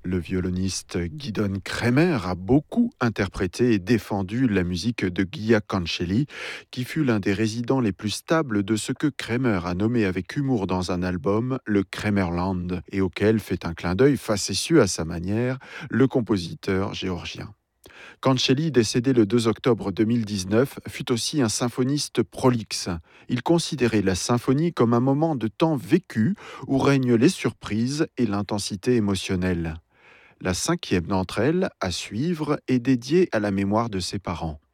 Le violoniste Guidon Kremer a beaucoup interprété et défendu la musique de Guia Cancelli, qui fut l'un des résidents les plus stables de ce que Kremer a nommé avec humour dans un album le Kremerland, et auquel fait un clin d'œil facétieux à sa manière le compositeur géorgien. Cancelli, décédé le 2 octobre 2019, fut aussi un symphoniste prolixe. Il considérait la symphonie comme un moment de temps vécu où règnent les surprises et l'intensité émotionnelle. La cinquième d'entre elles, à suivre, est dédiée à la mémoire de ses parents.